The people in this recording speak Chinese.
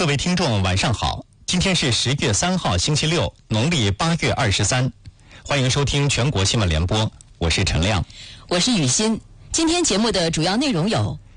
各位听众晚上好，今天是10月3号星期六，农历8月23，欢迎收听全国新闻联播，我是陈亮， 我是雨欣。今天节目的主要内容有：